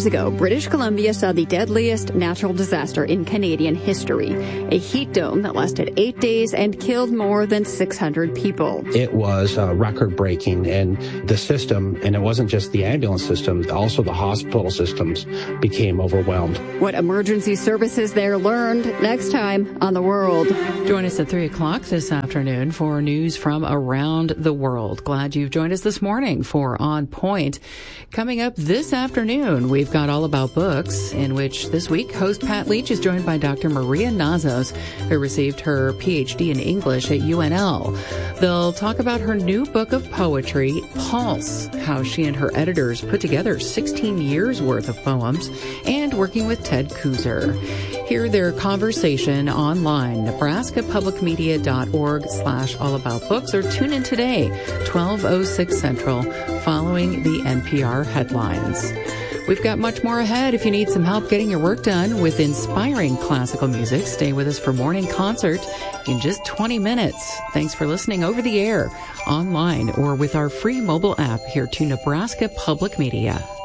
years ago, British Columbia saw the deadliest natural disaster in Canadian history, a heat dome that lasted 8 days and killed more than 600 people. It was record-breaking, and the system, and it wasn't just the ambulance system, also the hospital systems became overwhelmed. What emergency services there learned next time on The World. Join us at 3 o'clock this afternoon for news from around the world. Glad you've joined us this morning for On Point. Coming up this afternoon, we've got All About Books, in which this week host Pat Leach is joined by Dr. Maria Nazos, who received her PhD in English at UNL. They'll talk about her new book of poetry, Pulse, how she and her editors put together 16 years worth of poems, and working with Ted Kuzer. Hear their conversation online, nebraskapublicmedia.org/allaboutbooks, or tune in today, 12:06 Central, following the NPR headlines. We've got much more ahead. If you need some help getting your work done with inspiring classical music, stay with us for Morning Concert in just 20 minutes. Thanks for listening over the air, online, or with our free mobile app here to Nebraska Public Media.